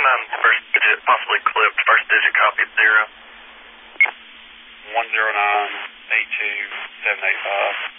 first digit, possibly clipped, first digit copy 0. 109-82785.